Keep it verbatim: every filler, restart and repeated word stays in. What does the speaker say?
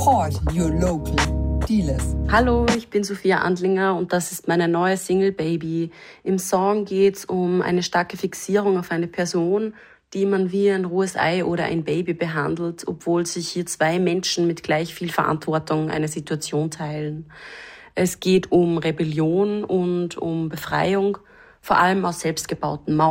Support your local dealers. Hallo, ich bin Sophia Andlinger und das ist meine neue Single Baby. Im Song geht es um eine starke Fixierung auf eine Person, die man wie ein rohes Ei oder ein Baby behandelt, obwohl sich hier zwei Menschen mit gleich viel Verantwortung eine Situation teilen. Es geht um Rebellion und um Befreiung, vor allem aus selbstgebauten Mauern.